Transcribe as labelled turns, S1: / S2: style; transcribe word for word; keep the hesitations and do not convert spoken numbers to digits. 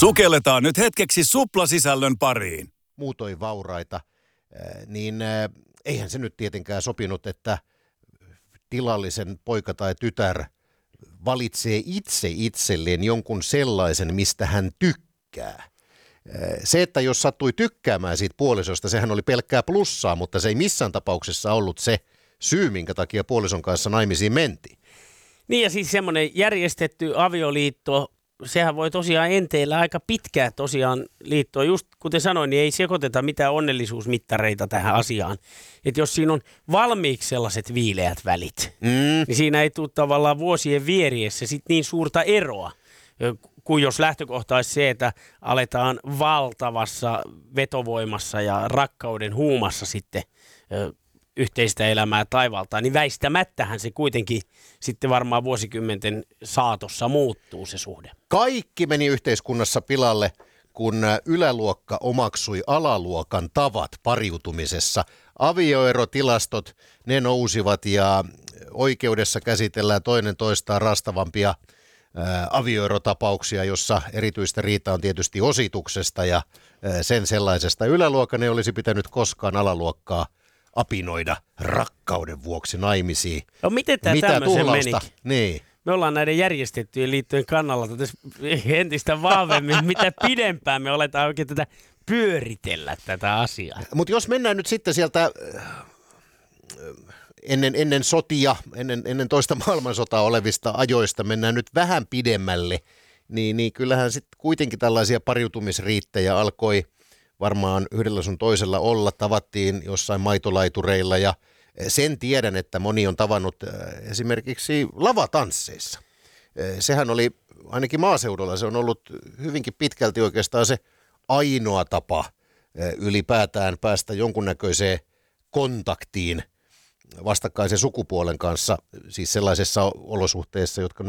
S1: Sukelletaan nyt hetkeksi suplasisällön pariin.
S2: Muutoin vauraita, niin eihän se nyt tietenkään sopinut, että tilallisen poika tai tytär valitsee itse itselleen jonkun sellaisen, mistä hän tykkää. Se, että jos sattui tykkäämään siitä puolisosta, sehän oli pelkkää plussaa, mutta se ei missään tapauksessa ollut se syy, minkä takia puolison kanssa naimisiin mentiin.
S3: Niin ja siis semmoinen järjestetty avioliitto, sehän voi tosiaan enteillä aika pitkää tosiaan liittoa. Just kuten sanoin, niin ei sekoiteta mitään onnellisuusmittareita tähän asiaan. Että jos siinä on valmiiksi sellaiset viileät välit, mm. niin siinä ei tule tavallaan vuosien vieriessä sit niin suurta eroa, kuin jos lähtökohta olisi se, että aletaan valtavassa vetovoimassa ja rakkauden huumassa sitten yhteistä elämää taivaltaa, niin väistämättähän se kuitenkin sitten varmaan vuosikymmenten saatossa muuttuu se suhde.
S2: Kaikki meni yhteiskunnassa pilalle, kun yläluokka omaksui alaluokan tavat pariutumisessa. Avioerotilastot, ne nousivat ja oikeudessa käsitellään toinen toistaan rastavampia ää, avioerotapauksia, jossa erityistä riita on tietysti osituksesta ja ää, sen sellaisesta. Yläluokan ei olisi pitänyt koskaan alaluokkaa apinoida rakkauden vuoksi naimisiin.
S3: No miten tämä
S2: Mitä
S3: tämmöisen
S2: tuhlausta?
S3: meni?
S2: Niin.
S3: Me ollaan näiden järjestettyjen liittojen kannalla entistä vahvemmin, mitä pidempään me aletaan oikein tätä pyöritellä tätä asiaa.
S2: Mutta jos mennään nyt sitten sieltä ennen, ennen sotia, ennen, ennen toista maailmansotaa olevista ajoista, mennään nyt vähän pidemmälle, niin, niin kyllähän sitten kuitenkin tällaisia pariutumisriittejä alkoi varmaan yhdellä sun toisella olla, tavattiin jossain maitolaitureilla ja sen tiedän, että moni on tavannut esimerkiksi lavatansseissa. Sehän oli ainakin maaseudulla, se on ollut hyvinkin pitkälti oikeastaan se ainoa tapa ylipäätään päästä jonkunnäköiseen kontaktiin vastakkaisen sukupuolen kanssa, siis sellaisessa olosuhteessa, jotka